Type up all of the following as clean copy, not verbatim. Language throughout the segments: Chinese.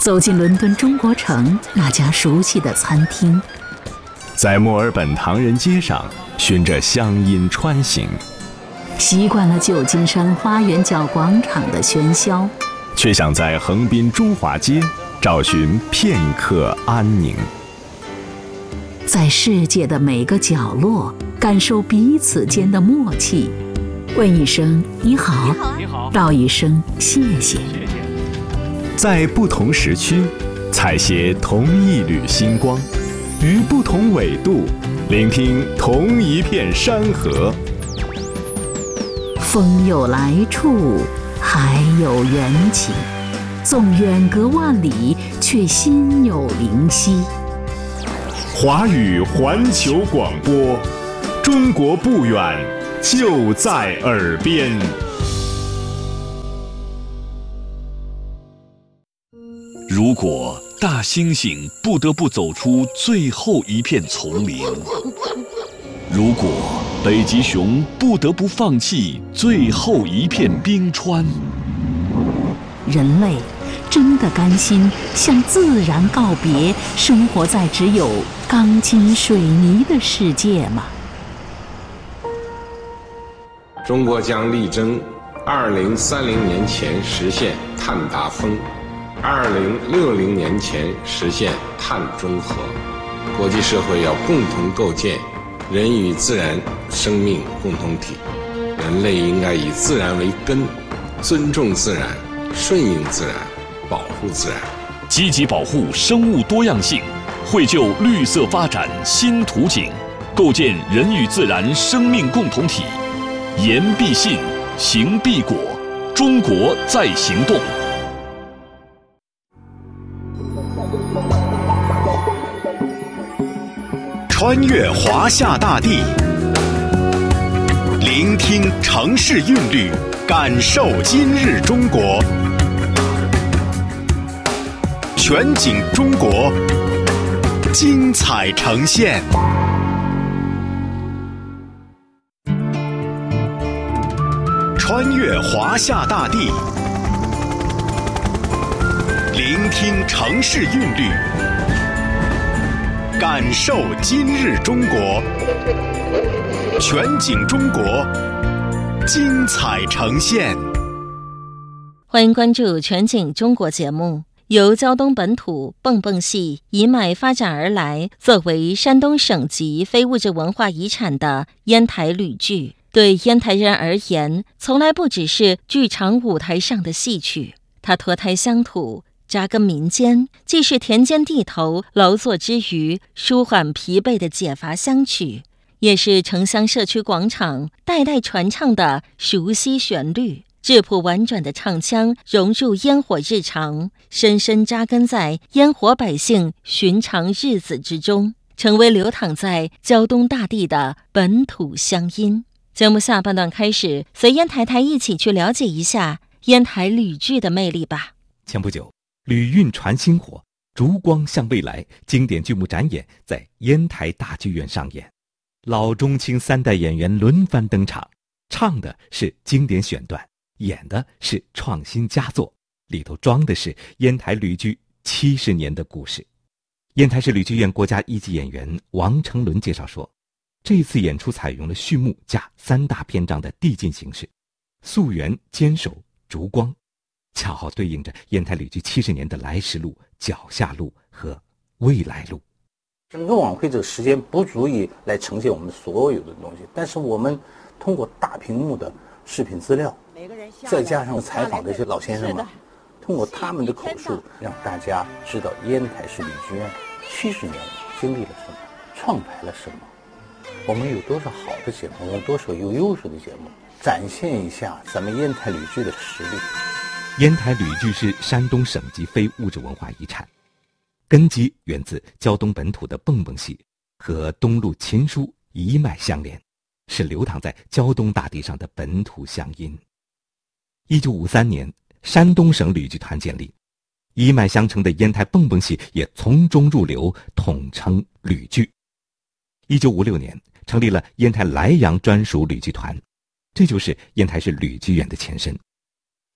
走进伦敦中国城那家熟悉的餐厅， 在墨尔本唐人街上循着乡音穿行， 习惯了旧金山花园角广场的喧嚣， 却想在横滨中华街找寻片刻安宁。 在世界的每个角落感受彼此间的默契，问一声你好，道一声谢谢。 在不同时区采撷同一缕星光，于不同纬度聆听同一片山河。 风有来处，海有缘起，纵远隔万里，却心有灵犀。 华语环球广播，中国不远，就在耳边。 如果大猩猩不得不走出最后一片丛林，如果北极熊不得不放弃最后一片冰川， 人类真的甘心向自然告别，生活在只有钢筋水泥的世界吗？ 中国将力争2030年前实现碳达峰，2060年前实现碳中和。国际社会要共同构建人与自然生命共同体，人类应该以自然为根，尊重自然，顺应自然，保护自然， 积极保护生物多样性，绘就绿色发展新图景，构建人与自然生命共同体。言必信，行必果，中国在行动。 穿越华夏大地，聆听城市韵律，感受今日中国。全景中国，精彩呈现。穿越华夏大地，聆听城市韵律，感受今日中国。全景中国，精彩呈现。 欢迎关注全景中国节目，由胶东本土蹦蹦戏一脉发展而来，作为山东省级非物质文化遗产的烟台吕剧，对烟台人而言，从来不只是剧场舞台上的戏曲，它脱胎乡土，扎根民间，既是田间地头劳作之余舒缓疲惫的解乏乡曲，也是城乡社区广场代代传唱的熟悉旋律。质朴婉转的唱腔融入烟火日常，深深扎根在烟火百姓寻常日子之中，成为流淌在胶东大地的本土乡音。节目下半段开始，随烟台台一起去了解一下烟台吕剧的魅力吧。 前不久，吕韵传星火，烛光向未来经典剧目展演在烟台大剧院上演，老中青三代演员轮番登场，唱的是经典选段，演的是创新佳作，里头装的是烟台吕剧70年的故事。烟台市吕剧院国家一级演员王成伦介绍说，这次演出采用了序幕加3大篇章的递进形式，溯源、坚守、烛光，恰好对应着烟台吕剧70年的来时路、脚下路和未来路。 整个晚会这个时间不足以来呈现我们所有的东西，但是我们通过大屏幕的视频资料，再加上采访这些老先生们，通过他们的口述，让大家知道烟台市吕剧院70年经历了什么，创排了什么，我们有多少好的节目，我们有多少有优秀的节目，展现一下咱们烟台吕剧的实力。 烟台吕剧是山东省级非物质文化遗产，根基源自胶东本土的蹦蹦戏，和东路琴书一脉相连，是流淌在胶东大地上的本土乡音。1953年，山东省吕剧团建立，一脉相承的烟台蹦蹦戏也从中入流，统称吕剧。1956年，成立了烟台莱阳专属吕剧团，这就是烟台市吕剧院的前身。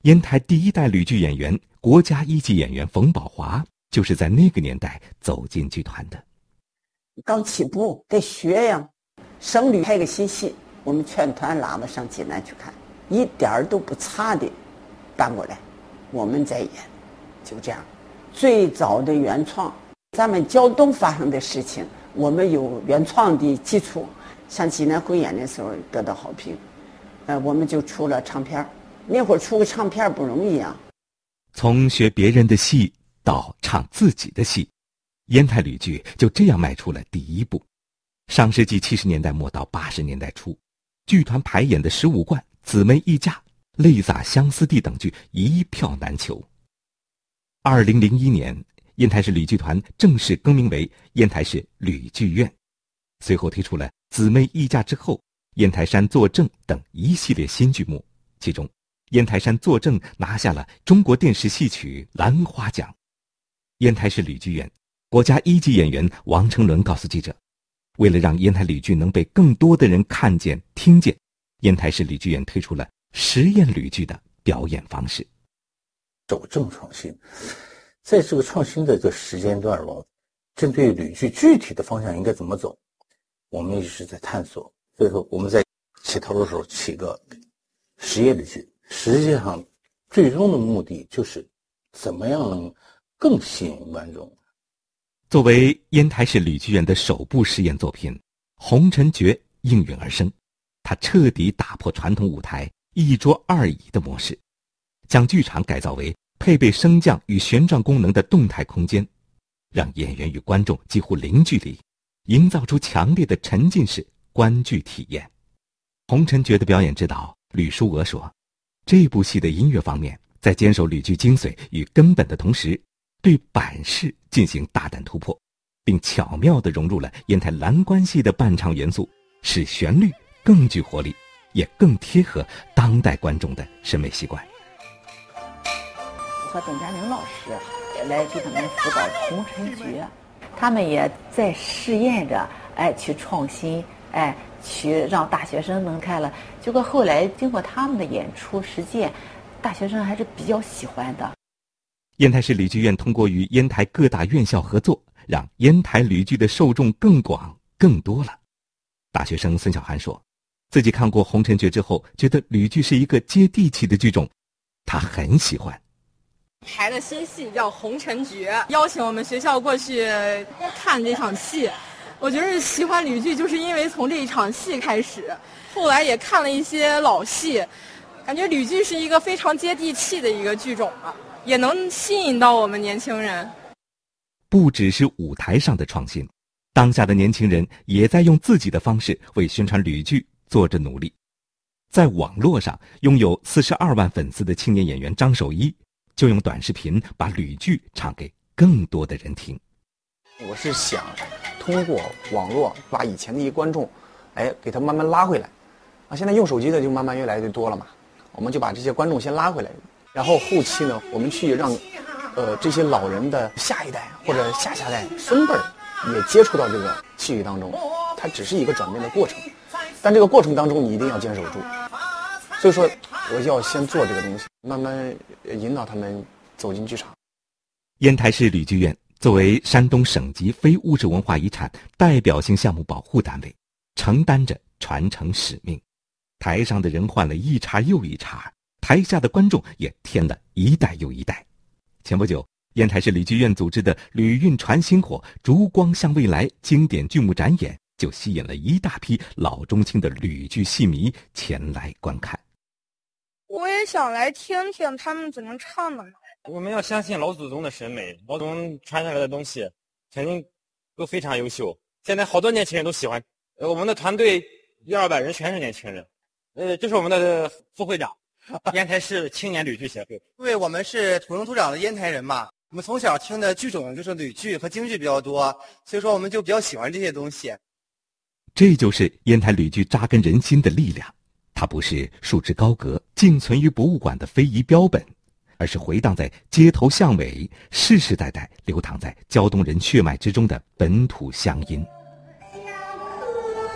烟台第一代吕剧演员、国家一级演员冯宝华就是在那个年代走进剧团的。 刚起步得学呀，省旅拍个新戏，我们全团拉我上济南去看，一点儿都不差的搬过来，我们再演，就这样。最早的原创，咱们胶东发生的事情，我们有原创的基础，上济南汇演的时候得到好评，我们就出了唱片。那会儿出个唱片不容易啊。 从学别人的戏到唱自己的戏，烟台吕剧就这样迈出了第一步。上世纪70年代末到80年代初，剧团排演的15贯、姊妹一家、泪洒相思地等剧一票难求。2001年，烟台市吕剧团正式更名为烟台市吕剧院，随后推出了姊妹一家之后、烟台山作证等一系列新剧目，其中烟台山作证拿下了中国电视戏曲兰花奖。烟台市吕剧院国家一级演员王成伦告诉记者，为了让烟台吕剧能被更多的人看见听见，烟台市吕剧院推出了实验吕剧的表演方式。 走正创新，在这个创新的这个时间段中，针对吕剧具体的方向应该怎么走，我们一直在探索。所以说我们在起头的时候起个实验吕剧，实际上最终的目的就是怎么样能更吸引观众。 作为烟台市吕剧院的首部实验作品《红尘诀》应运而生，它彻底打破传统舞台一桌二椅的模式，将剧场改造为配备升降与旋转功能的动态空间，让演员与观众几乎零距离，营造出强烈的沉浸式观剧体验。红尘诀的表演指导吕淑娥说，这部戏的音乐方面在坚守吕剧精髓与根本的同时，对版式进行大胆突破，并巧妙地融入了烟台蓝关系的伴唱元素，使旋律更具活力，也更贴合当代观众的审美习惯。 我和董佳玲老师来给他们辅导红尘诀，他们也在试验着去创新，去让大学生能看了。结果后来经过他们的演出实践，大学生还是比较喜欢的。 烟台市吕剧院通过与烟台各大院校合作，让烟台吕剧的受众更广更多了。大学生孙小涵说，自己看过《红尘诀》之后，觉得吕剧是一个接地气的剧种，他很喜欢。 排的新戏叫《红尘诀》，邀请我们学校过去看这场戏。我觉得喜欢吕剧就是因为从这一场戏开始，后来也看了一些老戏，感觉吕剧是一个非常接地气的一个剧种啊，也能吸引到我们年轻人。 不只是舞台上的创新，当下的年轻人也在用自己的方式为宣传吕剧做着努力。在网络上拥有42万粉丝的青年演员张守一，就用短视频把吕剧唱给更多的人听。 我是想通过网络把以前的一些观众给他慢慢拉回来现在用手机的就慢慢越来越多了嘛，我们就把这些观众先拉回来，然后后期呢我们去让这些老人的下一代或者下下代孙辈也接触到这个戏剧当中，它只是一个转变的过程，但这个过程当中你一定要坚守住。所以说我要先做这个东西，慢慢引导他们走进剧场。 烟台市吕剧院作为山东省级非物质文化遗产代表性项目保护单位，承担着传承使命。台上的人换了一茬又一茬，台下的观众也添了一代又一代。前不久，烟台市吕剧院组织的吕运传薪火烛光向未来经典剧目展演，就吸引了一大批老中青的吕剧戏迷前来观看。 我也想来听听他们怎么唱的。 我们要相信老祖宗的审美，老祖宗传下来的东西肯定都非常优秀。现在好多年轻人都喜欢，我们的团队100-200人全是年轻人。这是我们的副会长，烟台市青年吕剧协会。 因为我们是土生土长的烟台人嘛，我们从小听的剧种就是吕剧和京剧比较多，所以说我们就比较喜欢这些东西。 这就是烟台吕剧扎根人心的力量，它不是束之高阁、静存于博物馆的非遗标本，而是回荡在街头巷尾、世世代代流淌在胶东人血脉之中的本土乡音。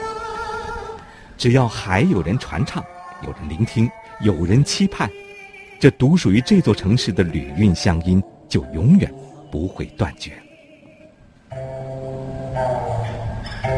只要还有人传唱，有人聆听，有人期盼， 这独属于这座城市的旅韵乡音就永远不会断绝。